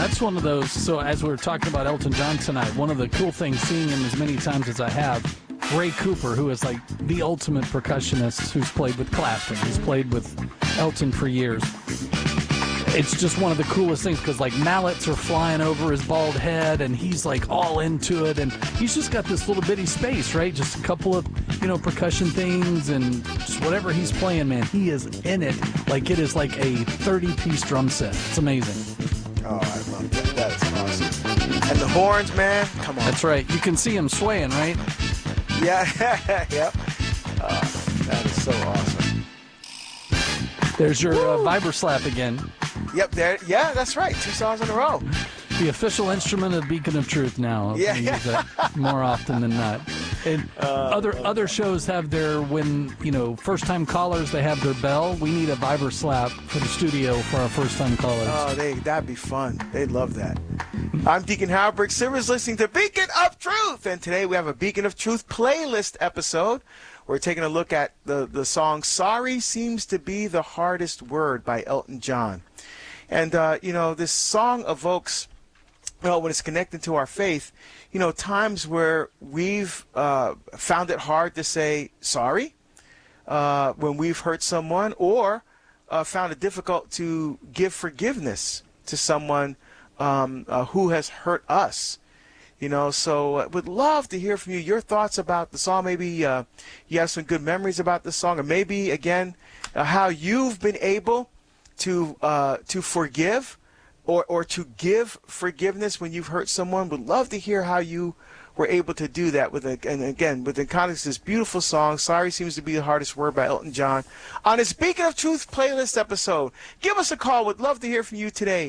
that's one of those. So as we were talking about Elton John tonight, one of the cool things, seeing him as many times as I have, Ray Cooper, who is like the ultimate percussionist, who's played with Clapton, he's played with Elton for years. It's just one of the coolest things because like mallets are flying over his bald head and he's like all into it, and he's just got this little bitty space, right? Just a couple of, percussion things and just whatever he's playing, man, he is in it like it is like a 30-piece drum set. It's amazing. Oh, I love that. That is awesome. And the horns, man, come on. That's right. You can see him swaying, right? Yeah, yep. That is so awesome. There's your Viber slap again. Yep, there. Yeah, that's right. 2 songs in a row. The official instrument of Beacon of Truth now. Yeah. We use that more often than not. And other shows have their, when, first-time callers, they have their bell. We need a Viber slap for the studio for our first-time callers. Oh, that'd be fun. They'd love that. I'm Deacon Howard Brick Sivers, listening to Beacon of Truth. And today we have a Beacon of Truth playlist episode. We're taking a look at the song Sorry Seems to Be the Hardest Word by Elton John. And, this song evokes, when it's connected to our faith, times where we've found it hard to say sorry when we've hurt someone, or found it difficult to give forgiveness to someone who has hurt us. So would love to hear from you, your thoughts about the song. Maybe you have some good memories about the song, or maybe, again, how you've been able to forgive or to give forgiveness when you've hurt someone. Would love to hear how you were able to do that within context of this beautiful song, Sorry Seems to Be the Hardest Word by Elton John, on his Beacon of Truth playlist episode. Give us a call. Would love to hear from you today.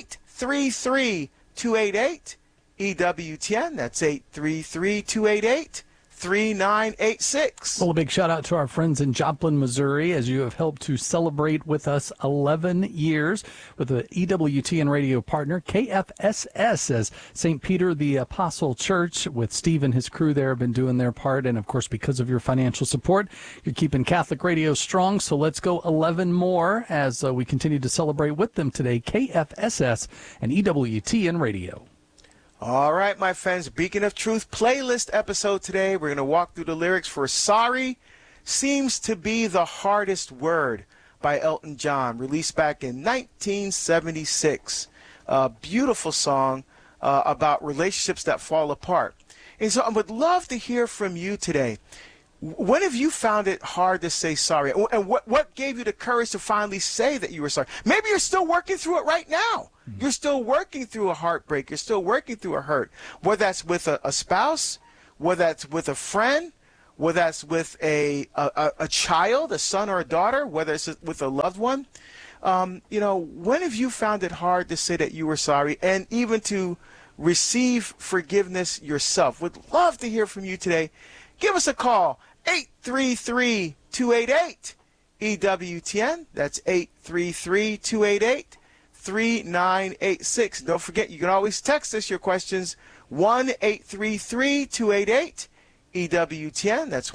833-288-EWTN. That's 833-288-3986. Well, a big shout out to our friends in Joplin, Missouri, as you have helped to celebrate with us 11 years with the EWTN radio partner, KFSS, as St. Peter the Apostle Church with Steve and his crew there have been doing their part. And, of course, because of your financial support, you're keeping Catholic radio strong. So let's go 11 more as we continue to celebrate with them today, KFSS and EWTN radio. All right, my friends, Beacon of Truth playlist episode today. We're going to walk through the lyrics for Sorry Seems to Be the Hardest Word by Elton John, released back in 1976. A beautiful song about relationships that fall apart. And so I would love to hear from you today. When have you found it hard to say sorry? And what gave you the courage to finally say that you were sorry? Maybe you're still working through it right now. You're still working through a heartbreak. You're still working through a hurt. Whether that's with a spouse, whether that's with a friend, whether that's with a child, a son or a daughter, whether it's with a loved one. When have you found it hard to say that you were sorry and even to receive forgiveness yourself? Would love to hear from you today. Give us a call, 833-288-EWTN. That's 833-288-3986. Don't forget, you can always text us your questions, 1-833-288-EWTN. That's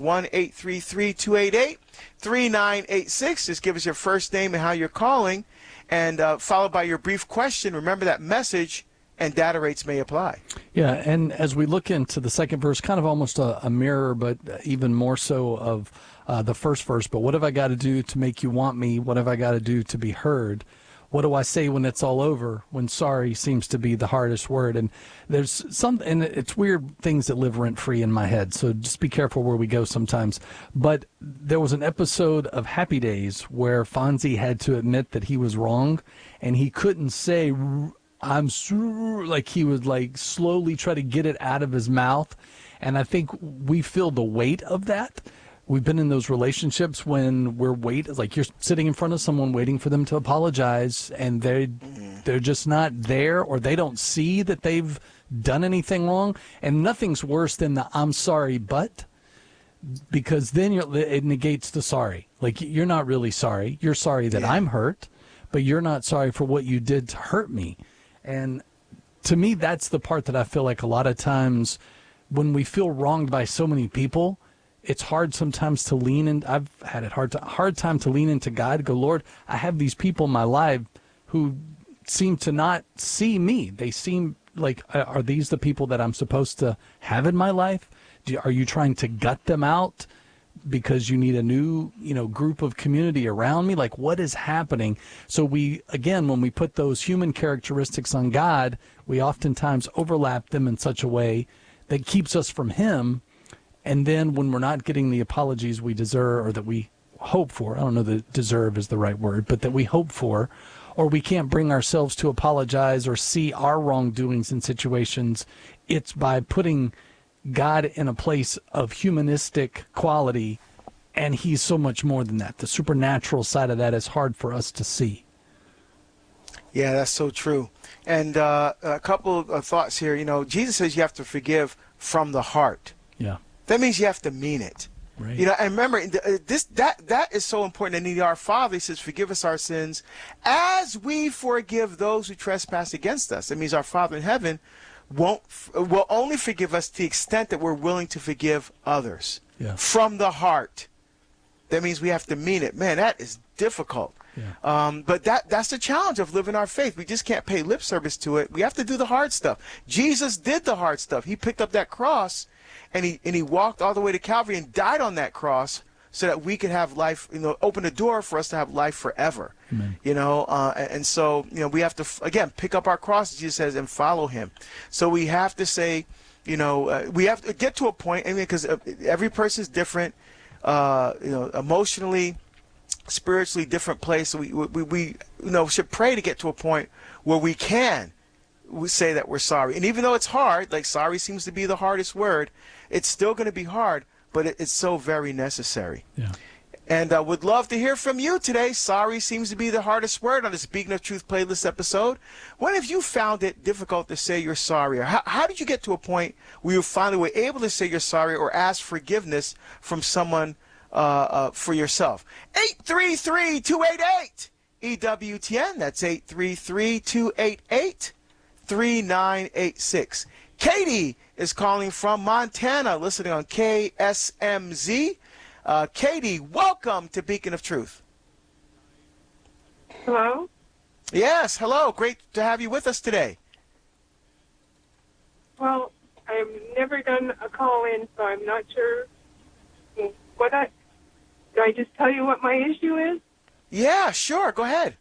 1-833-288-3986. Just give us your first name and how you're calling, and followed by your brief question. Remember that message, and data rates may apply. Yeah, and as we look into the second verse, kind of almost a mirror, but even more so of the first verse. But what have I got to do to make you want me? What have I got to do to be heard? What do I say when it's all over, when sorry seems to be the hardest word? And there's and it's weird things that live rent-free in my head, so just be careful where we go sometimes. But there was an episode of Happy Days where Fonzie had to admit that he was wrong, and he couldn't say, I'm sure, like he would like slowly try to get it out of his mouth. And I think we feel the weight of that. We've been in those relationships when like you're sitting in front of someone waiting for them to apologize, and they're just not there, or they don't see that they've done anything wrong. And nothing's worse than the I'm sorry, but, because then it negates the sorry. Like you're not really sorry. You're sorry that I'm hurt, but you're not sorry for what you did to hurt me. And to me, that's the part that I feel like a lot of times when we feel wronged by so many people, it's hard sometimes to lean in. I've had it hard time to lean into God, go, Lord, I have these people in my life who seem to not see me. They seem like, are these the people that I'm supposed to have in my life? Are you trying to gut them out because you need a new, group of community around me? Like, what is happening? So when we put those human characteristics on God, we oftentimes overlap them in such a way that keeps us from him. And then when we're not getting the apologies we deserve, or that we hope for, I don't know that deserve is the right word, but that we hope for, or we can't bring ourselves to apologize or see our wrongdoings in situations, it's by putting God in a place of humanistic quality, and he's so much more than that. The supernatural side of that is hard for us to see. Yeah, that's so true. And a couple of thoughts here. Jesus says you have to forgive from the heart. Yeah. That means you have to mean it. Right. And remember, that is so important. And our Father, he says, forgive us our sins as we forgive those who trespass against us. That means our Father in heaven will only forgive us to the extent that we're willing to forgive others. Yeah. From the heart. That means we have to mean it. Man, that is difficult. Yeah. But that's the challenge of living our faith. We just can't pay lip service to it. We have to do the hard stuff. Jesus did the hard stuff. He picked up that cross and he walked all the way to Calvary and died on that cross so that we could have life, open a door for us to have life forever. Amen. And so, we have to, again, pick up our cross, Jesus says, and follow him. So we have to say, we have to get to a point, because every person is different, emotionally, spiritually different place. So we should pray to get to a point where we say that we're sorry. And even though it's hard, like sorry seems to be the hardest word, it's still going to be hard, but it's so very necessary. Yeah. And I would love to hear from you today. Sorry seems to be the hardest word on this Beacon of Truth playlist episode. When have you found it difficult to say you're sorry? Or how did you get to a point where you finally were able to say you're sorry or ask forgiveness from someone for yourself? 833-288 EWTN. That's 833-288-3986. Katie is calling from Montana, listening on KSMZ. Katie, welcome to Beacon of Truth. Hello? Yes, hello. Great to have you with us today. Well, I've never done a call-in, so I'm not sure do I just tell you what my issue is? Yeah, sure. Go ahead.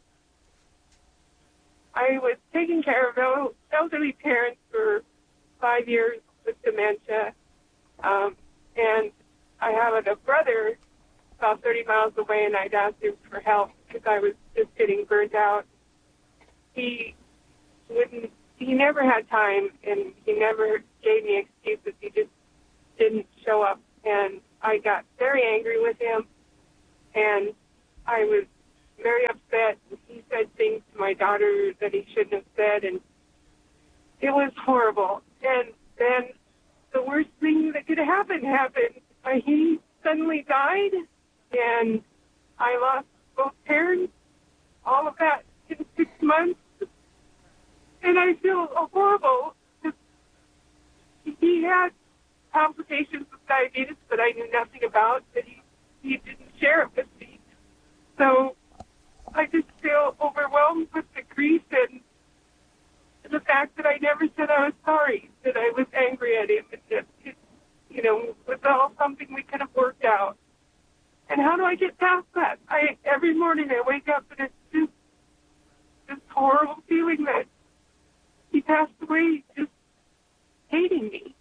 I was taking care of elderly parents for 5 years with dementia, and I have a brother about 30 miles away, and I'd asked him for help because I was just getting burnt out. He never had time, and he never gave me excuses. He just didn't show up, and I got very angry with him, and I was very upset. He said things to my daughter that he shouldn't have said, and it was horrible. And then the worst thing that could happen happened. He suddenly died, and I lost both parents, all of that in 6 months. And I feel horrible. He had complications with diabetes that I knew nothing about, that he didn't share it with me. So I just feel overwhelmed with the grief and the fact that I never said I was sorry, that I was angry at him, and that it was all something we could have worked out. And how do I get past that? Every morning I wake up and it's just this horrible feeling that he passed away just hating me.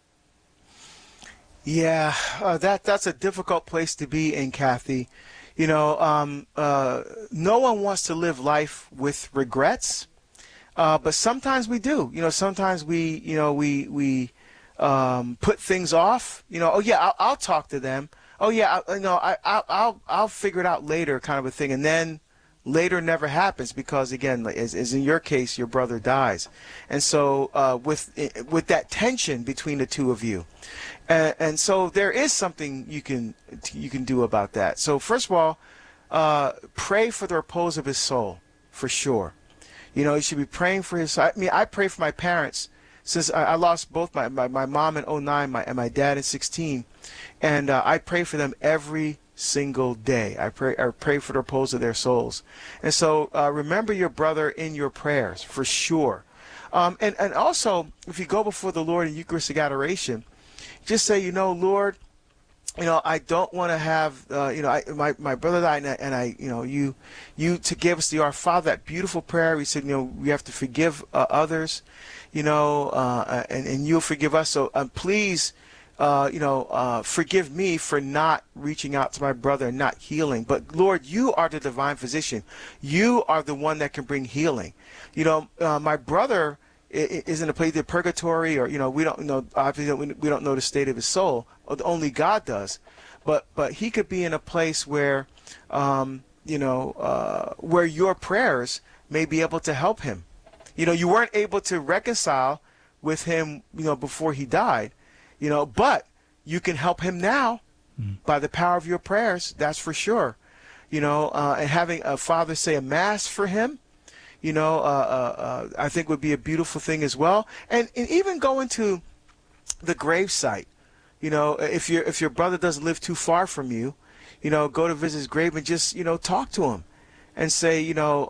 Yeah, that's a difficult place to be in, Kathy. No one wants to live life with regrets, but sometimes we do. Sometimes we put things off. Oh yeah, I'll talk to them. Oh yeah, I'll figure it out later, kind of a thing, and then later never happens because, again, as in your case, your brother dies, and so with that tension between the two of you, and so there is something you can do about that. So first of all, pray for the repose of his soul, for sure. You should be praying for his. I pray for my parents. Since I lost both my mom in 2009 and my dad in 2016, and I pray for them every single day. I pray for the repose of their souls. And so remember your brother in your prayers, for sure. And also, if you go before the Lord in Eucharistic adoration, just say, Lord, I don't want to have, my brother died, and I, you to give us the Our Father, that beautiful prayer. We said, we have to forgive others, and you'll forgive us. So please, forgive me for not reaching out to my brother and not healing. But Lord, you are the divine physician. You are the one that can bring healing. My brother is in a place of purgatory, or we don't know. Obviously, we don't know the state of his soul. Only God does. But he could be in a place where, where your prayers may be able to help him. You weren't able to reconcile with him, before he died, but you can help him now by the power of your prayers. That's for sure. And having a father say a mass for him, I think would be a beautiful thing as well. And even going to the gravesite, if your brother doesn't live too far from you, go to visit his grave and just, talk to him and say,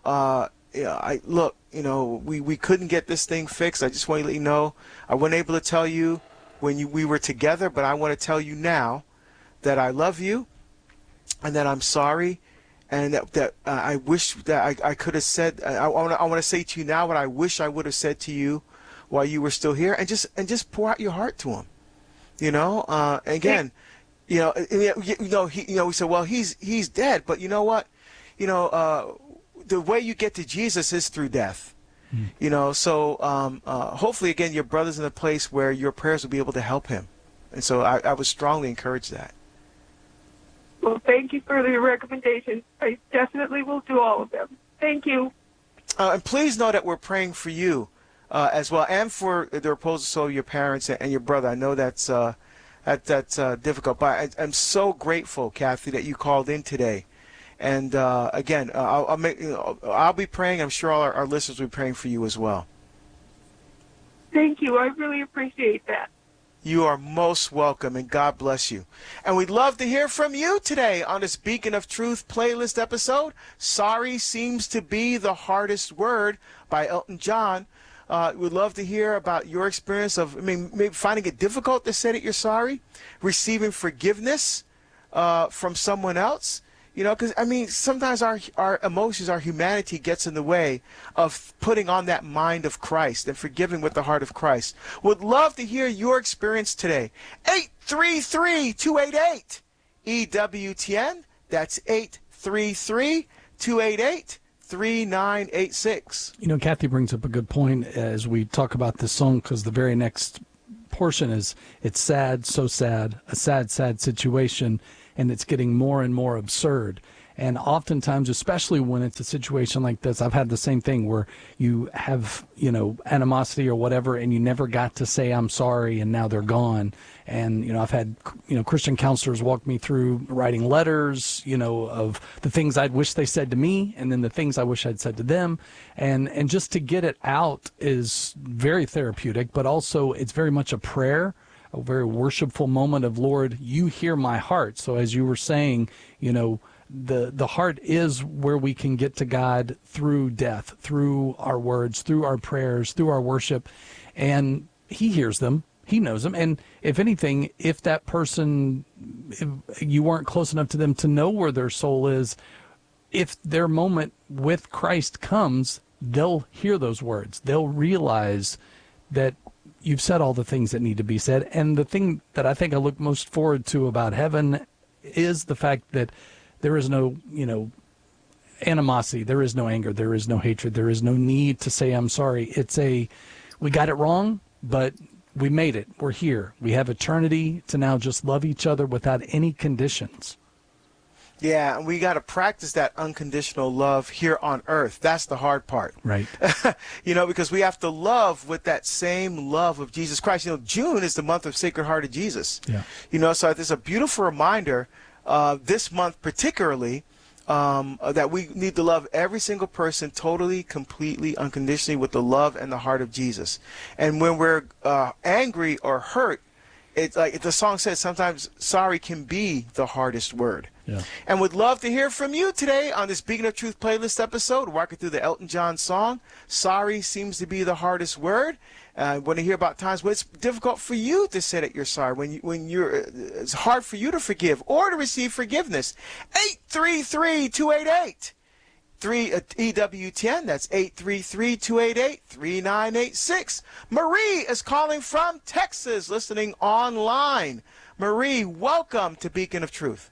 we couldn't get this thing fixed. I just want to let you know, I wasn't able to tell you when we were together, but I want to tell you now that I love you and that I'm sorry. And that I wish that I could have said. I want to say to you now what I wish I would have said to you while you were still here, and just pour out your heart to him. Again, we said, well, he's dead, but you know what? The way you get to Jesus is through death. So hopefully, again, your brother's in a place where your prayers will be able to help him, and so I would strongly encourage that. Well, thank you for the recommendations. I definitely will do all of them. Thank you. And please know that we're praying for you as well, and for the repose of soul of your parents and your brother. I know that's difficult, but I'm so grateful, Kathy, that you called in today. And again, I'll be praying. I'm sure all our listeners will be praying for you as well. Thank you. I really appreciate that. You are most welcome, and God bless you. And we'd love to hear from you today on this Beacon of Truth playlist episode. Sorry Seems to Be the Hardest Word by Elton John. We'd love to hear about your experience of, maybe finding it difficult to say that you're sorry, receiving forgiveness from someone else. Because, sometimes our emotions, our humanity gets in the way of putting on that mind of Christ and forgiving with the heart of Christ. Would love to hear your experience today. 833-288-EWTN. That's 833-288-3986. Kathy brings up a good point as we talk about this song, because the very next portion is, it's sad, so sad, a sad, sad situation. And it's getting more and more absurd. And oftentimes, especially when it's a situation like this, I've had the same thing where you have, animosity or whatever, and you never got to say, I'm sorry, and now they're gone. And, I've had, Christian counselors walk me through writing letters, of the things I'd wish they said to me, and then the things I wish I'd said to them. And just to get it out is very therapeutic, but also it's very much a prayer. A very worshipful moment of, Lord, you hear my heart. So as you were saying, the heart is where we can get to God through death, through our words, through our prayers, through our worship. And he hears them. He knows them. And if anything, if that person, if you weren't close enough to them to know where their soul is, if their moment with Christ comes, they'll hear those words. They'll realize that you've said all the things that need to be said. And the thing that I think I look most forward to about heaven is the fact that there is no, animosity. There is no anger. There is no hatred. There is no need to say, I'm sorry. We got it wrong, but we made it. We're here. We have eternity to now just love each other without any conditions. Yeah, and we got to practice that unconditional love here on earth. That's the hard part. Right. Because we have to love with that same love of Jesus Christ. June is the month of Sacred Heart of Jesus. Yeah. So it's a beautiful reminder this month particularly that we need to love every single person totally, completely, unconditionally with the love and the heart of Jesus. And when we're angry or hurt, it's like the song says, sometimes sorry can be the hardest word. Yeah. And would love to hear from you today on this Beacon of Truth playlist episode, walking through the Elton John song, Sorry Seems to Be the Hardest Word. I want to hear about times when it's difficult for you to say that you're sorry, when it's hard for you to forgive or to receive forgiveness. 833-288. EWTN, that's 833-288-3986. Marie is calling from Texas, listening online. Marie, welcome to Beacon of Truth.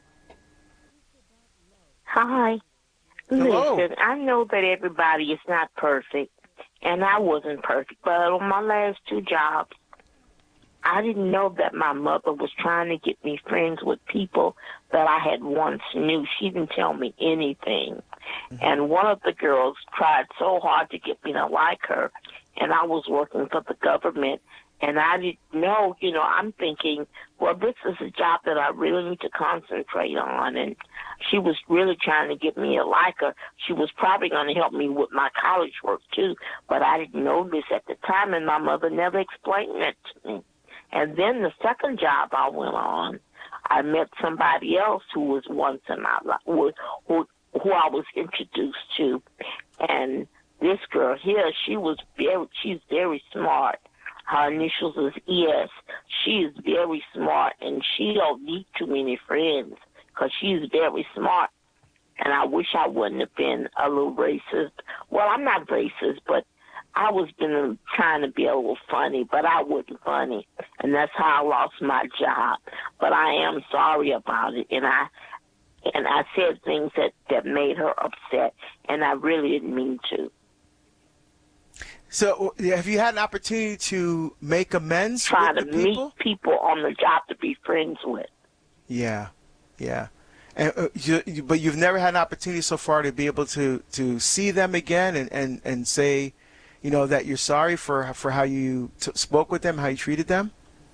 Hi. Hello. Listen, I know that everybody is not perfect, and I wasn't perfect, but on my last 2 jobs, I didn't know that my mother was trying to get me friends with people that I had once knew. She didn't tell me anything. And one of the girls tried so hard to get me to like her, and I was working for the government, and I didn't know, I'm thinking, well, this is a job that I really need to concentrate on. And she was really trying to get me to like her. She was probably going to help me with my college work, too, but I didn't know this at the time, and my mother never explained it to me. And then the second job I went on, I met somebody else who was once in my life, who I was introduced to. And this girl here, she's very smart. Her initials is ES. She is very smart, and she don't need too many friends because she's very smart. And I wish I wouldn't have been a little racist. Well, I'm not racist, but I was trying to be a little funny, but I wasn't funny. And that's how I lost my job. But I am sorry about it, and I said things that made her upset, and I really didn't mean to. So have you had an opportunity to make amends Try with to the people? meet people on the job to be friends with. Yeah. And, but you've never had an opportunity so far to be able to see them again and say, that you're sorry for how you spoke with them, how you treated them?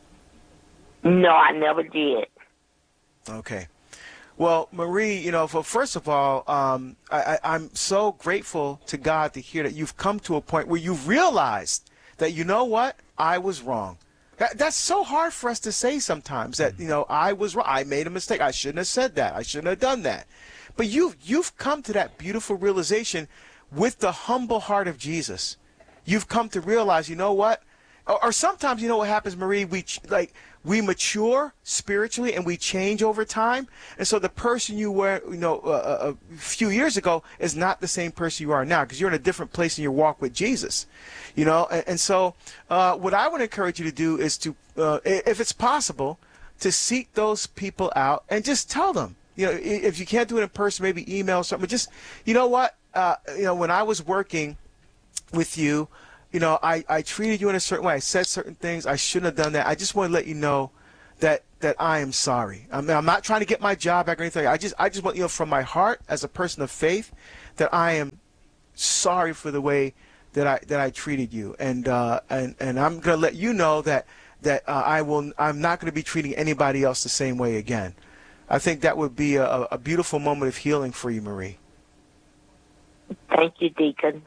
No, I never did. Okay. Well, Marie, first of all, I'm so grateful to God to hear that you've come to a point where you've realized that, you know what, I was wrong. That's so hard for us to say sometimes, that, I was wrong. I made a mistake. I shouldn't have said that. I shouldn't have done that. But you've come to that beautiful realization with the humble heart of Jesus. You've come to realize, you know what? Or sometimes, what happens, Marie, we mature spiritually and we change over time. And so the person you were, a few years ago is not the same person you are now, because you're in a different place in your walk with Jesus, And so what I would encourage you to do is to, if it's possible, to seek those people out and just tell them, if you can't do it in person, maybe email something. But just, when I was working with you, I treated you in a certain way. I said certain things. I shouldn't have done that. I just want to let you know that I am sorry. I'm not trying to get my job back or anything. I just want, from my heart as a person of faith, that I am sorry for the way that I treated you. And I'm going to let you know that I'm not going to be treating anybody else the same way again. I think that would be a beautiful moment of healing for you, Marie. Thank you, Deacon.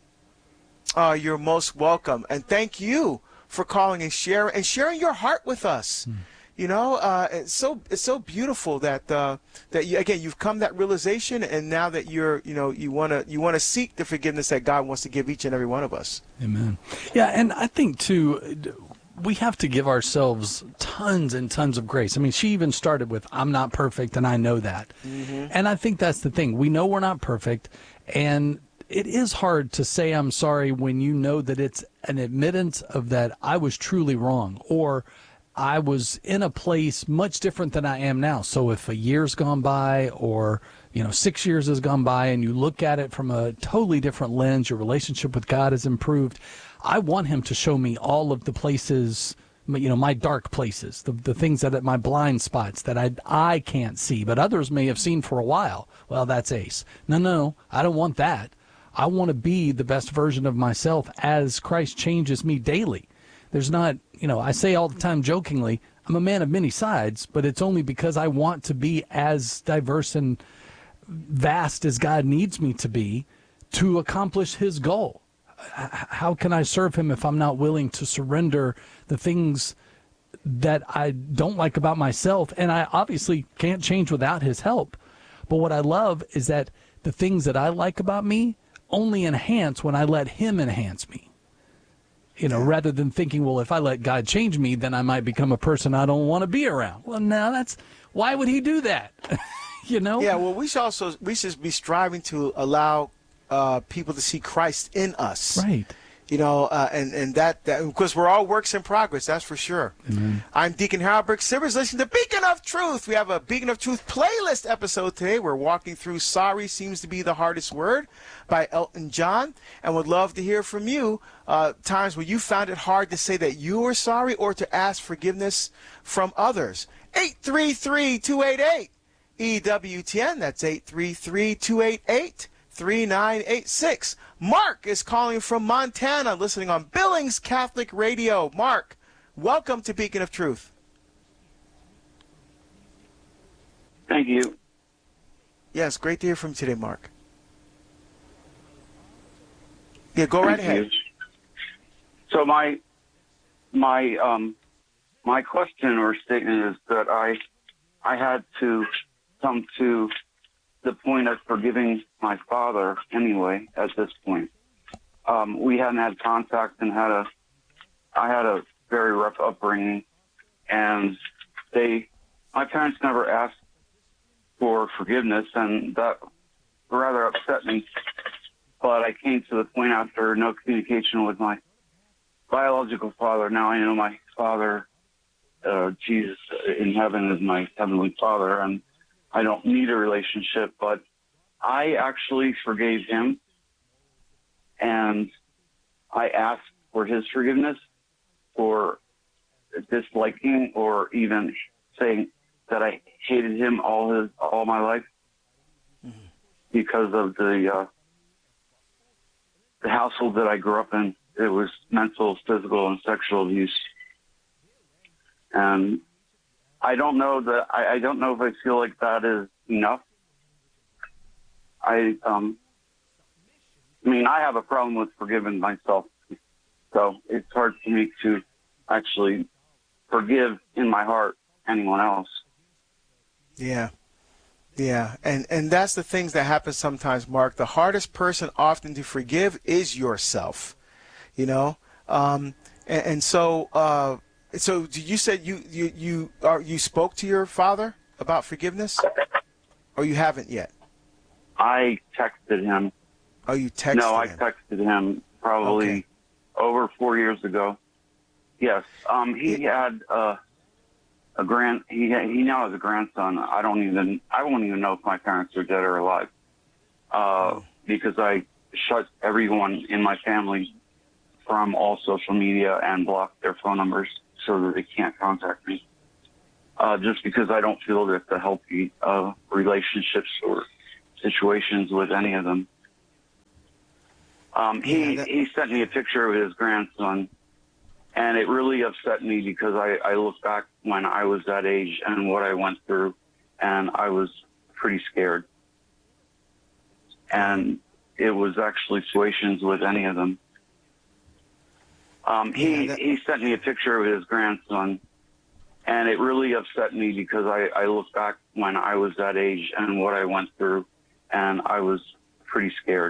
You're most welcome, and thank you for calling and sharing your heart with us. It's so beautiful that you've come to that realization, and now that you want to seek the forgiveness that God wants to give each and every one of us. Amen. Yeah, and I think too, we have to give ourselves tons and tons of grace. I mean, she even started with, I'm not perfect, and I know that. Mm-hmm. And I think that's the thing. We know we're not perfect, and it is hard to say I'm sorry when you know that it's an admittance of that I was truly wrong, or I was in a place much different than I am now. So if a year's gone by, or 6 years has gone by, and you look at it from a totally different lens, your relationship with God has improved. I want him to show me all of the places, my dark places, the things my blind spots that I can't see, but others may have seen for a while. Well, that's ace. No, I don't want that. I want to be the best version of myself as Christ changes me daily. There's not, I say all the time jokingly, I'm a man of many sides, but it's only because I want to be as diverse and vast as God needs me to be to accomplish his goal. How can I serve him if I'm not willing to surrender the things that I don't like about myself, and I obviously can't change without his help. But what I love is that the things that I like about me only enhance when I let him enhance me. You know, rather than thinking, well, if I let God change me, then I might become a person I don't want to be around. Well, no, why would he do that? You know? Yeah, well, we should be striving to allow people to see Christ in us. Right. You know, and that because we're all works in progress, that's for sure. Amen. I'm Deacon Harold Brooks Sivers, listening to Beacon of Truth. We have a Beacon of Truth playlist episode today. We're walking through Sorry Seems to Be the Hardest Word by Elton John, and would love to hear from you times when you found it hard to say that you were sorry or to ask forgiveness from others. 833-288-EWTN. That's 833-288-3986. Mark is calling from Montana, listening on Billings Catholic Radio. Mark, welcome to Beacon of Truth. Thank you. Yes, great to hear from you today, Mark. Yeah, go right ahead. You. So my question or statement is that I had to come to the point of forgiving my father anyway at this point. We hadn't had contact and I had a very rough upbringing, and my parents never asked for forgiveness, and that rather upset me. But I came to the point after no communication with my biological father. Now I know my father, Jesus in heaven, is my heavenly father, and I don't need a relationship, but I actually forgave him, and I asked for his forgiveness for disliking or even saying that I hated him all my life because of the household that I grew up in. It was mental, physical, and sexual abuse. And I don't know if I feel like that is enough. I mean, I have a problem with forgiving myself. So it's hard for me to actually forgive in my heart anyone else. Yeah. Yeah. And that's the things that happen sometimes, Mark. The hardest person often to forgive is yourself, you know? So you said you spoke to your father about forgiveness, or you haven't yet? I texted him. Oh, you texted him? No, I texted him probably over 4 years ago. Yes. He had he now has a grandson. I won't even know if my parents are dead or alive, because I shut everyone in my family from all social media and blocked their phone numbers so that they can't contact me. Just because I don't feel that the healthy relationships or situations with any of them. He sent me a picture of his grandson, and it really upset me because I look back when I was that age and what I went through, and I was pretty scared. And it was actually situations with any of them. He sent me a picture of his grandson, and it really upset me because I look back when I was that age and what I went through, and I was pretty scared.